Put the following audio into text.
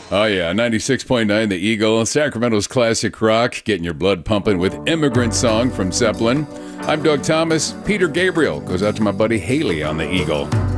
Oh, yeah, 96.9 The Eagle, Sacramento's classic rock, getting your blood pumping with Immigrant Song from Zeppelin. I'm Doug Thomas. Peter Gabriel goes out to my buddy Haley on The Eagle.